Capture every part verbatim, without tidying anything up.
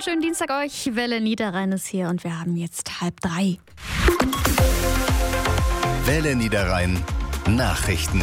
schönen Dienstag euch. Welle Niederrhein ist hier und wir haben jetzt halb drei. Welle Niederrhein Nachrichten.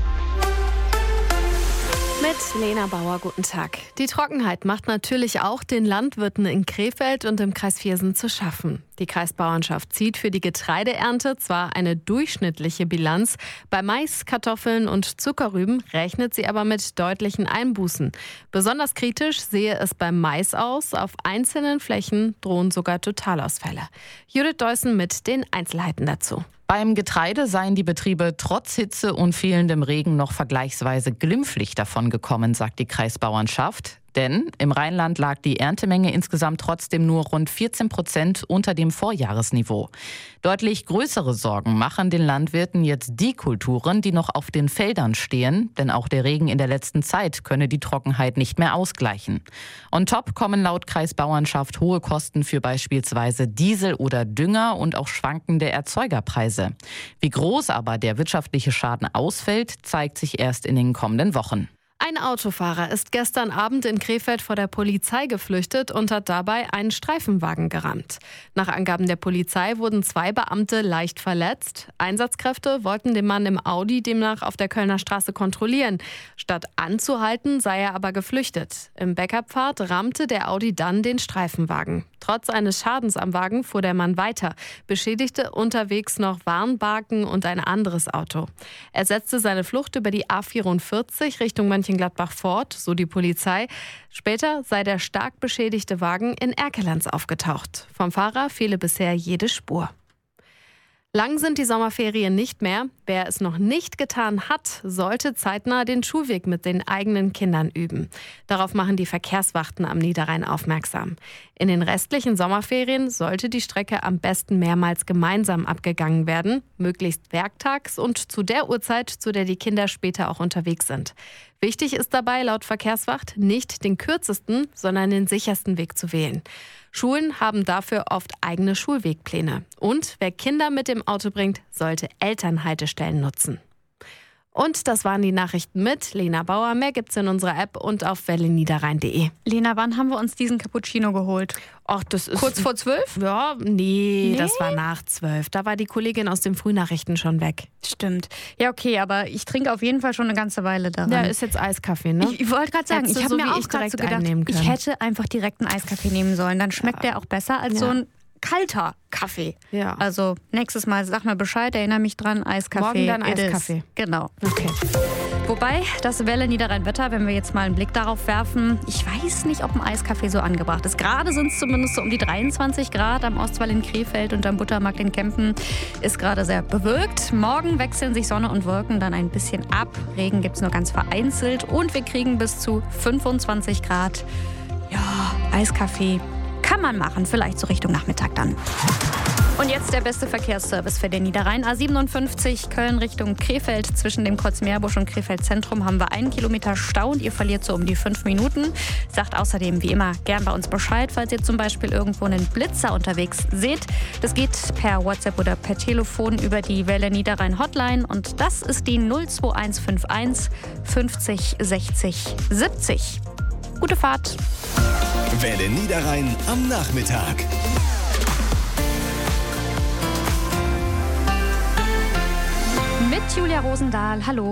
Mit Lena Bauer, guten Tag. Die Trockenheit macht natürlich auch den Landwirten in Krefeld und im Kreis Viersen zu schaffen. Die Kreisbauernschaft zieht für die Getreideernte zwar eine durchschnittliche Bilanz, bei Mais, Kartoffeln und Zuckerrüben rechnet sie aber mit deutlichen Einbußen. Besonders kritisch sehe es beim Mais aus, auf einzelnen Flächen drohen sogar Totalausfälle. Judith Deussen mit den Einzelheiten dazu. Beim Getreide seien die Betriebe trotz Hitze und fehlendem Regen noch vergleichsweise glimpflich davon gekommen, sagt die Kreisbauernschaft. Denn im Rheinland lag die Erntemenge insgesamt trotzdem nur rund vierzehn Prozent unter dem Vorjahresniveau. Deutlich größere Sorgen machen den Landwirten jetzt die Kulturen, die noch auf den Feldern stehen. Denn auch der Regen in der letzten Zeit könne die Trockenheit nicht mehr ausgleichen. On top kommen laut Kreisbauernschaft hohe Kosten für beispielsweise Diesel oder Dünger und auch schwankende Erzeugerpreise. Wie groß aber der wirtschaftliche Schaden ausfällt, zeigt sich erst in den kommenden Wochen. Ein Autofahrer ist gestern Abend in Krefeld vor der Polizei geflüchtet und hat dabei einen Streifenwagen gerammt. Nach Angaben der Polizei wurden zwei Beamte leicht verletzt. Einsatzkräfte wollten den Mann im Audi demnach auf der Kölner Straße kontrollieren. Statt anzuhalten, sei er aber geflüchtet. Im Backup-Fahrt rammte der Audi dann den Streifenwagen. Trotz eines Schadens am Wagen fuhr der Mann weiter, beschädigte unterwegs noch Warnbarken und ein anderes Auto. Er setzte seine Flucht über die A vierundvierzig Richtung Mönchengladbach fort, so die Polizei. Später sei der stark beschädigte Wagen in Erkelenz aufgetaucht. Vom Fahrer fehle bisher jede Spur. Lang sind die Sommerferien nicht mehr. Wer es noch nicht getan hat, sollte zeitnah den Schulweg mit den eigenen Kindern üben. Darauf machen die Verkehrswachten am Niederrhein aufmerksam. In den restlichen Sommerferien sollte die Strecke am besten mehrmals gemeinsam abgegangen werden, möglichst werktags und zu der Uhrzeit, zu der die Kinder später auch unterwegs sind. Wichtig ist dabei laut Verkehrswacht nicht den kürzesten, sondern den sichersten Weg zu wählen. Schulen haben dafür oft eigene Schulwegpläne. Und wer Kinder mit dem Auto bringt, sollte Elternhaltestellen nutzen. Und das waren die Nachrichten mit Lena Bauer. Mehr gibt's in unserer App und auf welle niederrhein punkt de. Lena, wann haben wir uns diesen Cappuccino geholt? Ach, das ist Kurz vor zwölf? Ja, nee, Nee? das war nach zwölf. Da war die Kollegin aus den Frühnachrichten schon weg. Stimmt. Ja, okay, aber ich trinke auf jeden Fall schon eine ganze Weile daran. Ja, ist jetzt Eiskaffee, ne? Ich, ich wollte gerade sagen, Hättest ich du habe so mir wie auch ich gerade direkt so gedacht, einnehmen können. ich hätte einfach direkt einen Eiskaffee nehmen sollen. Dann schmeckt der auch besser als Ja. so ein kalter Kaffee. Ja. Also nächstes Mal sag mal Bescheid, erinnere mich dran, Eiskaffee. Morgen dann it is. Eiskaffee. Genau. Okay. Wobei, das Welle Niederrhein-Wetter, wenn wir jetzt mal einen Blick darauf werfen, ich weiß nicht, ob ein Eiskaffee so angebracht ist. Gerade sind es zumindest so um die dreiundzwanzig Grad am Ostwall in Krefeld und am Buttermarkt in Kempen. Ist gerade sehr bewölkt. Morgen wechseln sich Sonne und Wolken dann ein bisschen ab. Regen gibt es nur ganz vereinzelt und wir kriegen bis zu fünfundzwanzig Grad. Ja, Eiskaffee kann man machen, vielleicht so Richtung Nachmittag dann. Und jetzt der beste Verkehrsservice für den Niederrhein. A siebenundfünfzig Köln Richtung Krefeld. Zwischen dem Kreuz Meerbusch und Krefeld Zentrum haben wir einen Kilometer Stau und ihr verliert so um die fünf Minuten. Sagt außerdem wie immer gern bei uns Bescheid, falls ihr zum Beispiel irgendwo einen Blitzer unterwegs seht. Das geht per WhatsApp oder per Telefon über die Welle Niederrhein Hotline und das ist die null zwei eins fünf eins fünfzig sechzig siebzig. Gute Fahrt! Welle Niederrhein am Nachmittag. Mit Julia Rosendahl. Hallo.